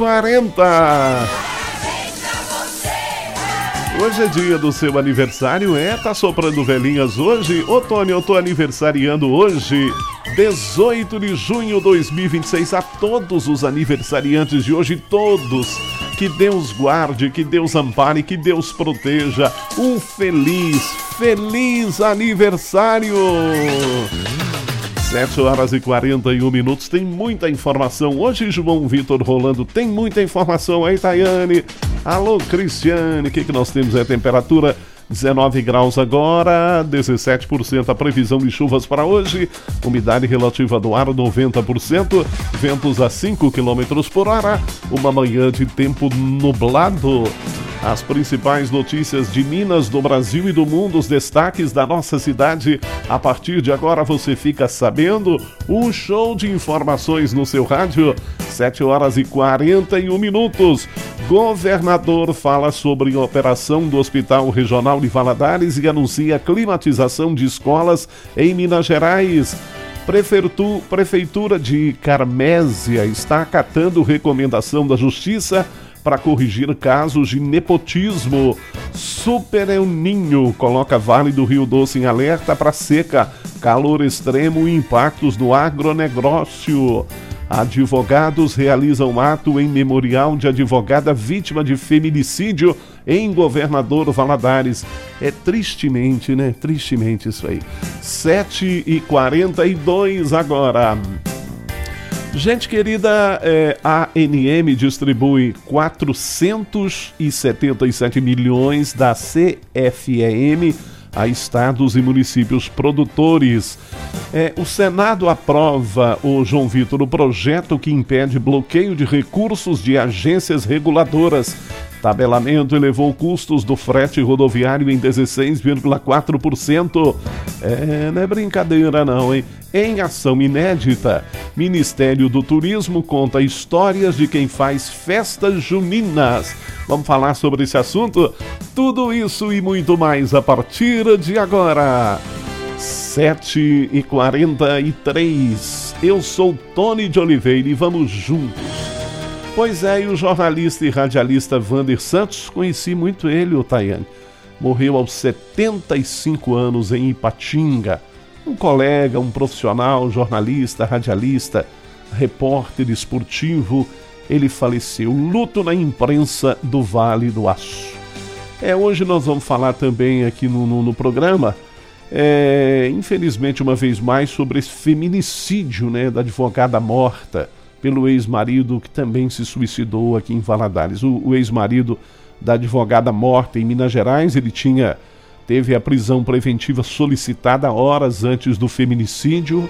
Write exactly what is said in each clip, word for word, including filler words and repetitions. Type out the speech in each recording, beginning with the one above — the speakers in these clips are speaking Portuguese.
quarenta. Hoje é dia do seu aniversário, é? Tá soprando velhinhas hoje? Ô Tony, eu tô aniversariando hoje, dezoito de junho de dois mil e vinte e seis. A todos os aniversariantes de hoje, todos, que Deus guarde, que Deus ampare, que Deus proteja. Um feliz, feliz aniversário! sete horas e quarenta e um minutos, tem muita informação. Hoje, João Vitor Rolando, tem muita informação aí, Tayane. Alô, Cristiane, o que, que nós temos? É a temperatura dezenove graus agora, dezessete por cento a previsão de chuvas para hoje, umidade relativa do ar noventa por cento, ventos a cinco quilômetros por hora, uma manhã de tempo nublado. As principais notícias de Minas, do Brasil e do mundo, os destaques da nossa cidade. A partir de agora você fica sabendo, um show de informações no seu rádio, sete horas e quarenta e um minutos. Governador fala sobre a operação do Hospital Regional de Valadares e anuncia climatização de escolas em Minas Gerais. Prefeitura, Prefeitura de Carmésia está acatando recomendação da Justiça para corrigir casos de nepotismo. Super El Ninho coloca Vale do Rio Doce em alerta para seca, calor extremo e impactos no agronegócio. Advogados realizam ato em memorial de advogada vítima de feminicídio em Governador Valadares. É tristemente, né? Tristemente isso aí. sete e quarenta e dois agora. Gente querida, é, a ANM distribui quatrocentos e setenta e sete milhões da C F E M a estados e municípios produtores. É, o Senado aprova, o João Vitor, o projeto que impede bloqueio de recursos de agências reguladoras. Tabelamento elevou custos do frete rodoviário em dezesseis vírgula quatro por cento. É, não é brincadeira não, hein? Em ação inédita, Ministério do Turismo conta histórias de quem faz festas juninas. Vamos falar sobre esse assunto? Tudo isso e muito mais a partir de agora. sete e quarenta e três. Eu sou Tony de Oliveira e vamos juntos. Pois é, e o jornalista e radialista Vander Santos, conheci muito ele, o Tayane. Morreu aos setenta e cinco anos em Ipatinga. Um colega, um profissional, jornalista, radialista, repórter esportivo, ele faleceu. Luto na imprensa do Vale do Aço. É, hoje nós vamos falar também aqui no, no, no programa, é, infelizmente uma vez mais, sobre esse feminicídio, né, da advogada morta pelo ex-marido que também se suicidou aqui em Valadares. O, o ex-marido da advogada morta em Minas Gerais, ele tinha, teve a prisão preventiva solicitada horas antes do feminicídio.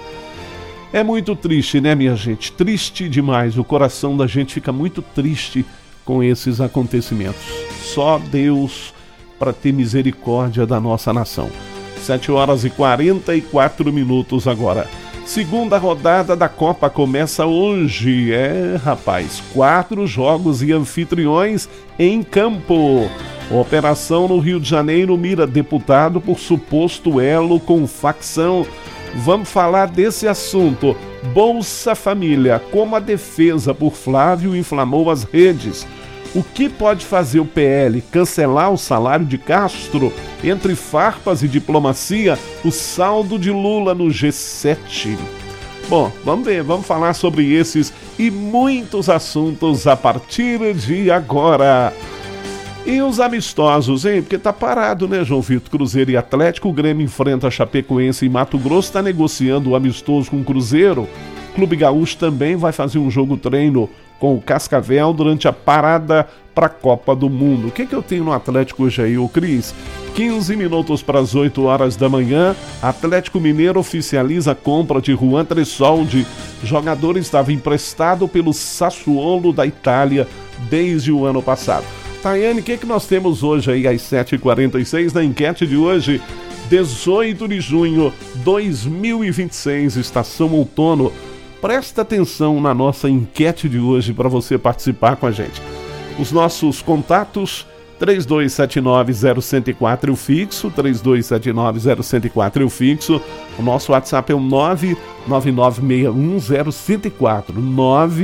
É muito triste, né, minha gente? Triste demais. O coração da gente fica muito triste com esses acontecimentos. Só Deus para ter misericórdia da nossa nação. sete horas e quarenta e quatro minutos agora. Segunda rodada da Copa começa hoje. É, rapaz, quatro jogos e anfitriões em campo. Operação no Rio de Janeiro mira deputado por suposto elo com facção. Vamos falar desse assunto. Bolsa Família, como a defesa por Flávio inflamou as redes. O que pode fazer o P L? Cancelar o salário de Castro? Entre farpas e diplomacia, o saldo de Lula no G sete. Bom, vamos ver, vamos falar sobre esses e muitos assuntos a partir de agora. E os amistosos, hein? Porque tá parado, né, João Vitor? Cruzeiro e Atlético, o Grêmio enfrenta a Chapecoense em Mato Grosso, está negociando o amistoso com o Cruzeiro. O Clube Gaúcho também vai fazer um jogo treino com o Cascavel durante a parada para a Copa do Mundo. O que, que eu tenho no Atlético hoje aí, ô Cris? quinze minutos para as oito horas da manhã, Atlético Mineiro oficializa a compra de Juan Tressoldi. Jogador estava emprestado pelo Sassuolo da Itália desde o ano passado. Tayane, o que, que nós temos hoje aí às sete e quarenta e seis na enquete de hoje? dezoito de junho de dois mil e vinte e seis, estação outono. Presta atenção na nossa enquete de hoje para você participar com a gente. Os nossos contatos, três dois sete nove zero um zero quatro é o fixo, três dois sete nove zero um zero quatro é o fixo. O nosso WhatsApp é o nove nove nove seis um zero um zero quatro, nove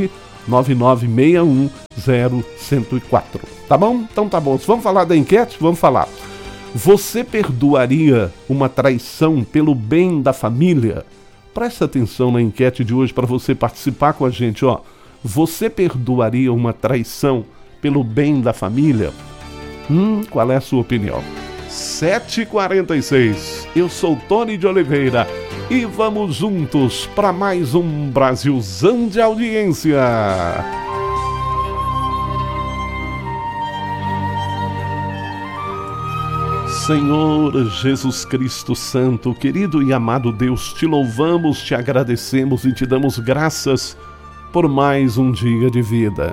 nove nove seis um zero um zero quatro. Tá bom? Então tá bom. Vamos falar da enquete? Vamos falar. Você perdoaria uma traição pelo bem da família? Presta atenção na enquete de hoje para você participar com a gente, ó. Você perdoaria uma traição pelo bem da família? Hum, qual é a sua opinião? sete e quarenta e seis. Eu sou Tony de Oliveira e vamos juntos para mais um Brasilzão de audiência. Senhor Jesus Cristo Santo, querido e amado Deus, te louvamos, te agradecemos e te damos graças por mais um dia de vida.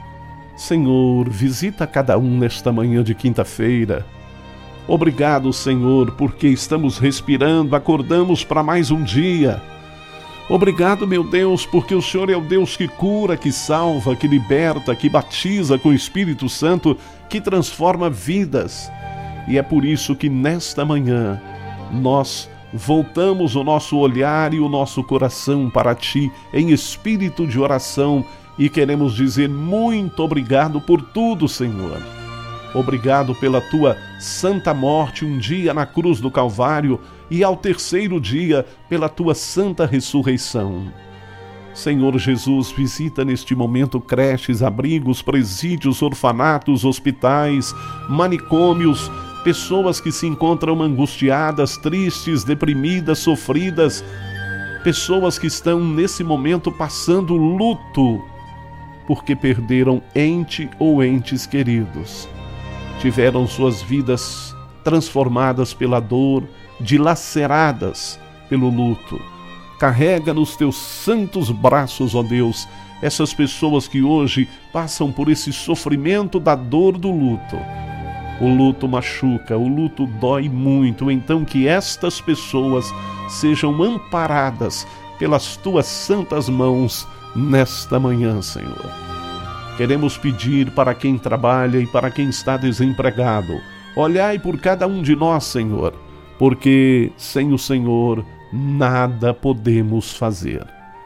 Senhor, visita cada um nesta manhã de quinta-feira. Obrigado, Senhor, porque estamos respirando, acordamos para mais um dia. Obrigado, meu Deus, porque o Senhor é o Deus que cura, que salva, que liberta, que batiza com o Espírito Santo, que transforma vidas. E é por isso que nesta manhã nós voltamos o nosso olhar e o nosso coração para Ti em espírito de oração e queremos dizer muito obrigado por tudo, Senhor. Obrigado pela Tua santa morte um dia na cruz do Calvário e ao terceiro dia pela Tua santa ressurreição. Senhor Jesus, visita neste momento creches, abrigos, presídios, orfanatos, hospitais, manicômios, pessoas que se encontram angustiadas, tristes, deprimidas, sofridas, pessoas que estão nesse momento passando luto porque perderam ente ou entes queridos. Tiveram suas vidas transformadas pela dor, dilaceradas pelo luto. Carrega nos teus santos braços, ó Deus, essas pessoas que hoje passam por esse sofrimento da dor do luto. O luto machuca, o luto dói muito, então que estas pessoas sejam amparadas pelas tuas santas mãos nesta manhã, Senhor. Queremos pedir para quem trabalha e para quem está desempregado, olhai por cada um de nós, Senhor, porque sem o Senhor nada podemos fazer.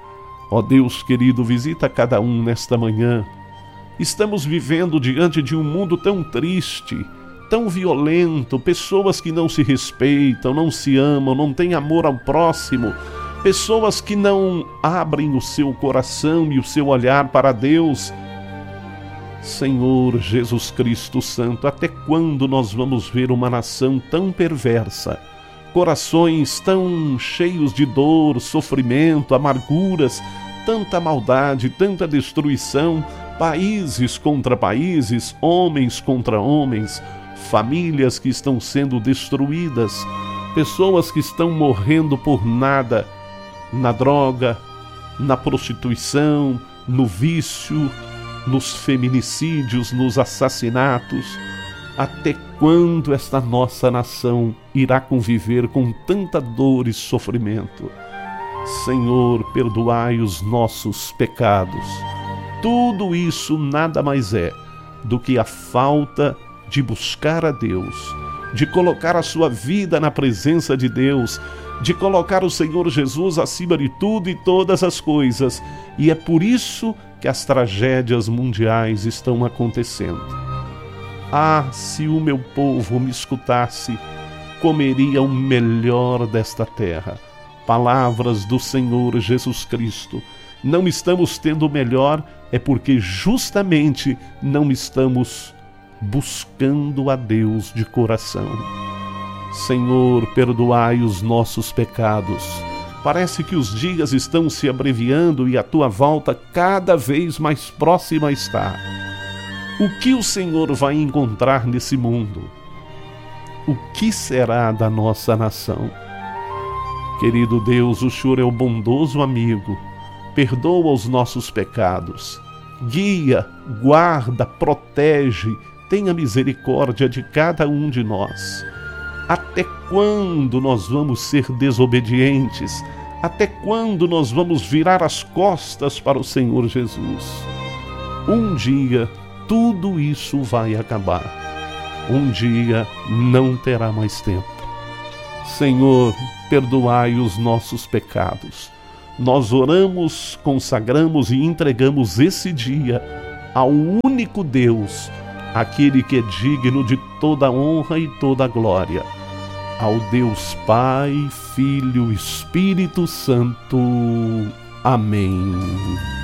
Ó Deus querido, visita cada um nesta manhã. Estamos vivendo diante de um mundo tão triste, tão violento, pessoas que não se respeitam, não se amam, não têm amor ao próximo, pessoas que não abrem o seu coração e o seu olhar para Deus. Senhor Jesus Cristo Santo, até quando nós vamos ver uma nação tão perversa, corações tão cheios de dor, sofrimento, amarguras, tanta maldade, tanta destruição, países contra países, homens contra homens, famílias que estão sendo destruídas, pessoas que estão morrendo por nada, na droga, na prostituição, no vício, nos feminicídios, nos assassinatos. Até quando esta nossa nação irá conviver com tanta dor e sofrimento? Senhor, perdoai os nossos pecados. Tudo isso nada mais é do que a falta de buscar a Deus, de colocar a sua vida na presença de Deus, de colocar o Senhor Jesus acima de tudo e todas as coisas. E é por isso que as tragédias mundiais estão acontecendo. Ah, se o meu povo me escutasse, comeria o melhor desta terra. Palavras do Senhor Jesus Cristo. Não estamos tendo o melhor, é porque justamente não estamos buscando a Deus de coração. Senhor, perdoai os nossos pecados. Parece que os dias estão se abreviando e a tua volta cada vez mais próxima está. O que o Senhor vai encontrar nesse mundo? O que será da nossa nação? Querido Deus, o Senhor é o bondoso amigo. Perdoa os nossos pecados. Guia, guarda, protege, tenha misericórdia de cada um de nós. Até quando nós vamos ser desobedientes? Até quando nós vamos virar as costas para o Senhor Jesus? Um dia tudo isso vai acabar. Um dia não terá mais tempo. Senhor, perdoai os nossos pecados. nós oramos, consagramos e entregamos esse dia ao único Deus, aquele que é digno de toda honra e toda glória, ao Deus Pai, Filho, Espírito Santo. Amém.